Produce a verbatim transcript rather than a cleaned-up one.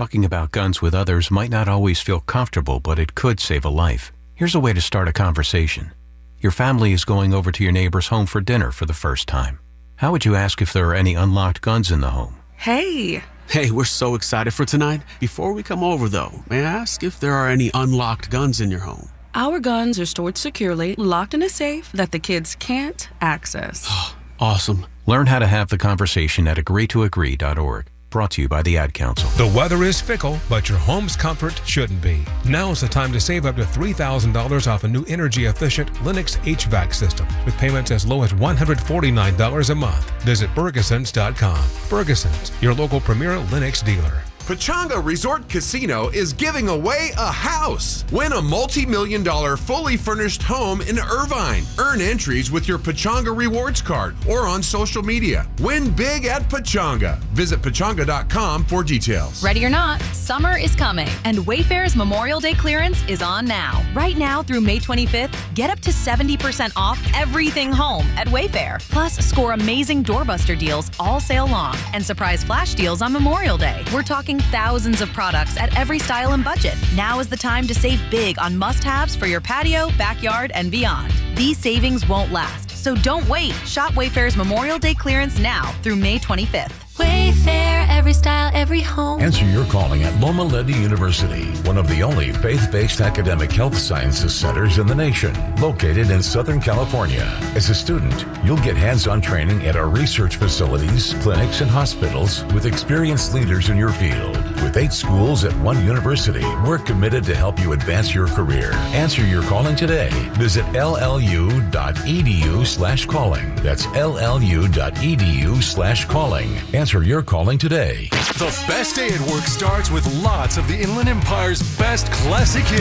Talking about guns with others might not always feel comfortable, but it could save a life. Here's a way to start a conversation. Your family is going over to your neighbor's home for dinner for the first time. How would you ask if there are any unlocked guns in the home? Hey. Hey, we're so excited for tonight. Before we come over, though, may I ask if there are any unlocked guns in your home? Our guns are stored securely, locked in a safe that the kids can't access. Awesome. Learn how to have the conversation at agree to agree dot org. Brought to you by the Ad Council. The weather is fickle, but your home's comfort shouldn't be. Now's the time to save up to three thousand dollars off a new energy-efficient Lennox H V A C system with payments as low as one hundred forty-nine dollars a month. Visit Bergesons dot com. Bergesons, your local premier Lennox dealer. Pechanga Resort Casino is giving away a house. Win a multi-million dollar fully furnished home in Irvine. Earn entries with your Pechanga Rewards card or on social media. Win big at Pechanga. Visit Pechanga dot com for details. Ready or not, summer is coming, and Wayfair's Memorial Day clearance is on now. Right now through May twenty-fifth, get up to seventy percent off everything home at Wayfair. Plus, score amazing doorbuster deals all sale long and surprise flash deals on Memorial Day. We're talking thousands of products at every style and budget. Now is the time to save big on must-haves for your patio, backyard, and beyond. These savings won't last, so don't wait. Shop Wayfair's Memorial Day clearance now through May twenty-fifth. Wayfair, every style, every home. Answer your calling at Loma Linda University, one of the only faith-based academic health sciences centers in the nation, located in Southern California. As a student, you'll get hands-on training at our research facilities, clinics, and hospitals with experienced leaders in your field. With eight schools at one university, we're committed to help you advance your career. Answer your calling today. Visit L L U dot E D U slash calling. That's L L U dot E D U slash calling. Answer your calling today. The best day at work starts with lots of the Inland Empire's best classic hits.